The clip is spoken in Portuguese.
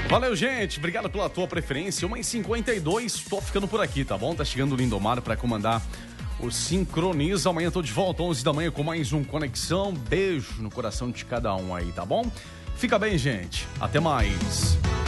Valeu, gente. Obrigado pela tua preferência. 1h52, tô ficando por aqui, tá bom? Tá chegando o Lindomar pra comandar o Sincroniza. Amanhã tô de volta, 11 da manhã, com mais um Conexão. Beijo no coração de cada um aí, tá bom? Fica bem, gente. Até mais.